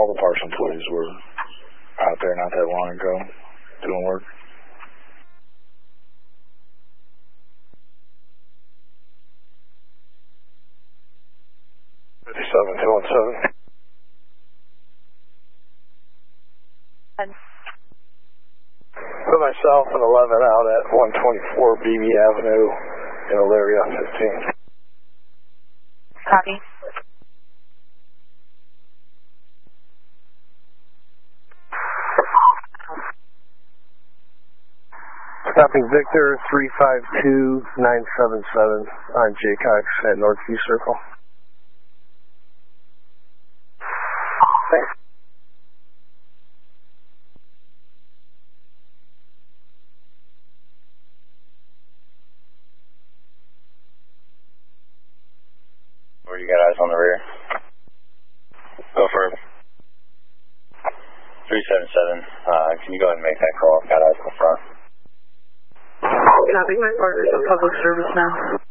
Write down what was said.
all the parks employees were out there not that long ago doing work. Seven, 217. Put myself and 11 out at 124 BB Avenue in Elyria 15. Copy. Stopping Victor 352977 on Jaycox at Northview Circle. Thanks. Where you got eyes on the rear? Go for it. 377. Can you go ahead and make that call? I've got eyes on the front. Copy, my partner's on public service now.